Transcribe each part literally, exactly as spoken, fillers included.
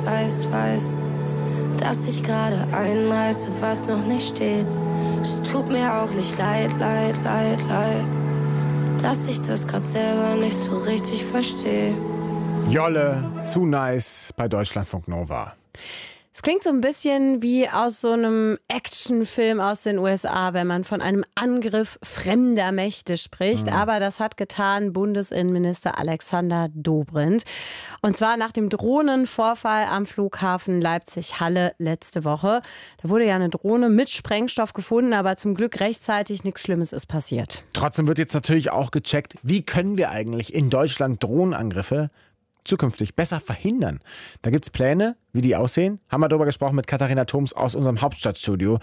weißt, weißt, weißt, dass ich gerade einreiße, was noch nicht steht. Es tut mir auch nicht leid, leid, leid, leid, dass ich das grad selber nicht so richtig verstehe. Jolle, zu nice bei Deutschlandfunk Nova. Es klingt so ein bisschen wie aus so einem Actionfilm aus den U S A, wenn man von einem Angriff fremder Mächte spricht. Mhm. Aber das hat getan Bundesinnenminister Alexander Dobrindt. Und zwar nach dem Drohnenvorfall am Flughafen Leipzig-Halle letzte Woche. Da wurde ja eine Drohne mit Sprengstoff gefunden, aber zum Glück rechtzeitig nichts Schlimmes ist passiert. Trotzdem wird jetzt natürlich auch gecheckt, wie können wir eigentlich in Deutschland Drohnenangriffe zukünftig besser verhindern. Da gibt es Pläne, wie die aussehen. Haben wir darüber gesprochen mit Katharina Thoms aus unserem Hauptstadtstudio.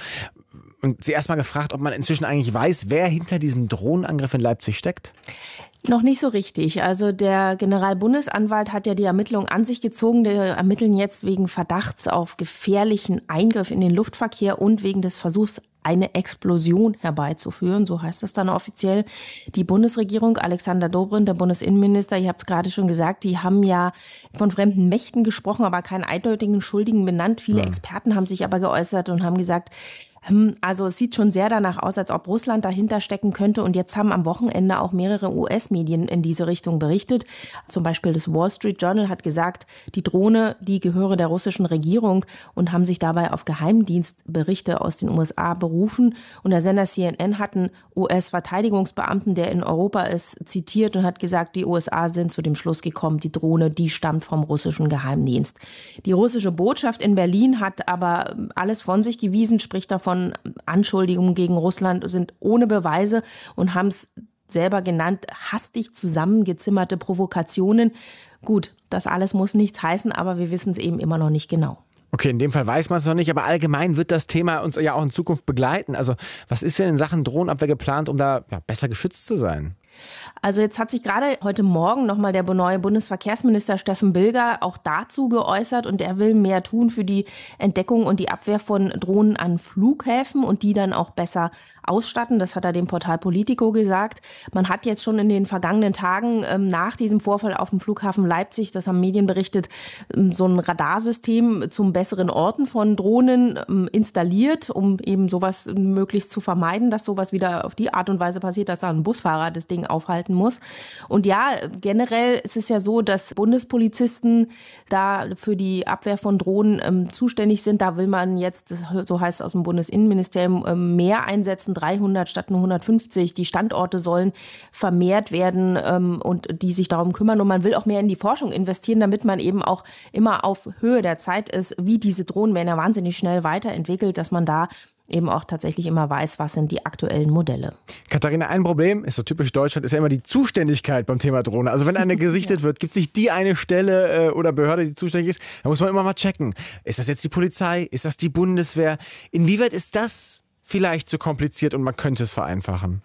Und sie erst mal gefragt, ob man inzwischen eigentlich weiß, wer hinter diesem Drohnenangriff in Leipzig steckt. Noch nicht so richtig. Also der Generalbundesanwalt hat ja die Ermittlungen an sich gezogen. Die ermitteln jetzt wegen Verdachts auf gefährlichen Eingriff in den Luftverkehr und wegen des Versuchs, eine Explosion herbeizuführen. So heißt es dann offiziell. Die Bundesregierung, Alexander Dobrindt, der Bundesinnenminister, ihr habt es gerade schon gesagt, die haben ja von fremden Mächten gesprochen, aber keinen eindeutigen Schuldigen benannt. Viele mhm. Experten haben sich aber geäußert und haben gesagt, also es sieht schon sehr danach aus, als ob Russland dahinter stecken könnte. Und jetzt haben am Wochenende auch mehrere U S-Medien in diese Richtung berichtet. Zum Beispiel das Wall Street Journal hat gesagt, die Drohne, die gehöre der russischen Regierung und haben sich dabei auf Geheimdienstberichte aus den U S A berufen. Und der Sender C N N hat einen U S-Verteidigungsbeamten, der in Europa ist, zitiert und hat gesagt, die U S A sind zu dem Schluss gekommen, die Drohne, die stammt vom russischen Geheimdienst. Die russische Botschaft in Berlin hat aber alles von sich gewiesen, spricht davon, Anschuldigungen gegen Russland sind ohne Beweise und haben es selber genannt, hastig zusammengezimmerte Provokationen. Gut, das alles muss nichts heißen, aber wir wissen es eben immer noch nicht genau. Okay, in dem Fall weiß man es noch nicht, aber allgemein wird das Thema uns ja auch in Zukunft begleiten. Also was ist denn in Sachen Drohnenabwehr geplant, um da ja, besser geschützt zu sein? Also jetzt hat sich gerade heute Morgen nochmal der neue Bundesverkehrsminister Steffen Bilger auch dazu geäußert und er will mehr tun für die Entdeckung und die Abwehr von Drohnen an Flughäfen und die dann auch besser ausstatten. Das hat er dem Portal Politico gesagt. Man hat jetzt schon in den vergangenen Tagen ähm, nach diesem Vorfall auf dem Flughafen Leipzig, das haben Medien berichtet, ähm, so ein Radarsystem zum besseren Orten von Drohnen ähm, installiert, um eben sowas möglichst zu vermeiden, dass sowas wieder auf die Art und Weise passiert, dass da ein Busfahrer das Ding aufhalten muss. Und ja, generell ist es ja so, dass Bundespolizisten da für die Abwehr von Drohnen ähm, zuständig sind. Da will man jetzt, so heißt es aus dem Bundesinnenministerium, ähm, mehr einsetzen, dreihundert statt nur hundertfünfzig. Die Standorte sollen vermehrt werden ähm, und die sich darum kümmern. Und man will auch mehr in die Forschung investieren, damit man eben auch immer auf Höhe der Zeit ist, wie diese Drohnen werden ja wahnsinnig schnell weiterentwickelt, dass man da eben auch tatsächlich immer weiß, was sind die aktuellen Modelle. Katharina, ein Problem, ist so typisch Deutschland, ist ja immer die Zuständigkeit beim Thema Drohne. Also wenn eine gesichtet ja. wird, gibt es nicht die eine Stelle äh, oder Behörde, die zuständig ist, da muss man immer mal checken. Ist das jetzt die Polizei? Ist das die Bundeswehr? Inwieweit ist das vielleicht zu kompliziert und man könnte es vereinfachen?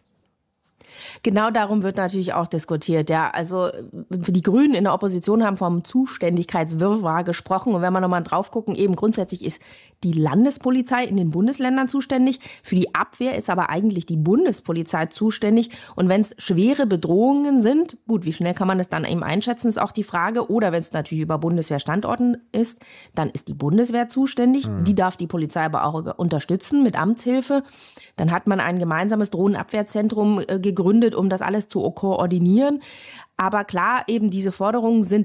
Genau darum wird natürlich auch diskutiert. Ja, also die Grünen in der Opposition haben vom Zuständigkeitswirrwarr gesprochen. Und wenn wir nochmal drauf gucken, eben grundsätzlich ist die Landespolizei in den Bundesländern zuständig. Für die Abwehr ist aber eigentlich die Bundespolizei zuständig. Und wenn es schwere Bedrohungen sind, gut, wie schnell kann man das dann eben einschätzen, ist auch die Frage. Oder wenn es natürlich über Bundeswehrstandorten ist, dann ist die Bundeswehr zuständig. Mhm. Die darf die Polizei aber auch unterstützen mit Amtshilfe. Dann hat man ein gemeinsames Drohnenabwehrzentrum äh, gegründet, um das alles zu koordinieren. Aber klar, eben diese Forderungen sind